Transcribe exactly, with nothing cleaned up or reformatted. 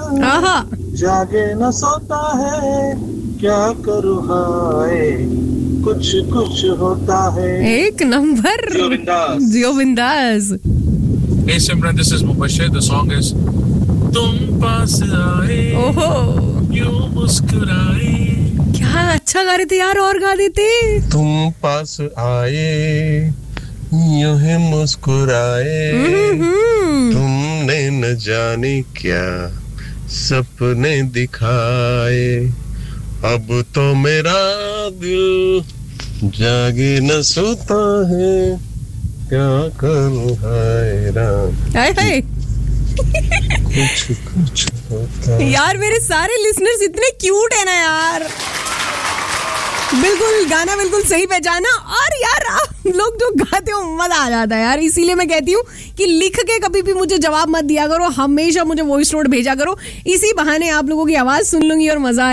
आहा। जागे न सोता है, क्या करूँ हाय, कुछ कुछ होता है। एक नंबर। जियो बिंदास। जियो बिंदास। Hey Simran, this is Mubashir. The song is तुम पास आए, ओहो, यूं मुस्कुराए। क्या अच्छा गा रहे थे यार, और गा देते। तुम पास आए, यूं ही मुस्कुराए, तुमने न जाने क्या सपने दिखाए, अब तो मेरा दिल जागे न सोता है, क्या करूं हैरान। हाय हाय कुछ कुछ होता है। यार मेरे सारे लिसनर्स इतने क्यूट है ना यार, बिल्कुल गाना बिल्कुल सही पहचाना। और यार आप लोग जो गाते हो मजा आ जाता है यार, इसीलिए मैं कहती हूँ कि लिख के कभी भी मुझे जवाब मत दिया करो, हमेशा मुझे वॉइस नोट भेजा करो, इसी बहाने आप लोगों की आवाज सुन लूंगी और मजा